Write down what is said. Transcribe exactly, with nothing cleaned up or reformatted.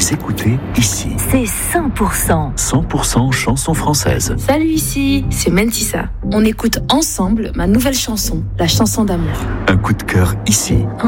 Vous écoutez ici. C'est cent pour cent. cent pour cent chansons françaises. Salut, ici, c'est Mentissa. On écoute ensemble ma nouvelle chanson, la chanson d'amour. Un coup de cœur ici.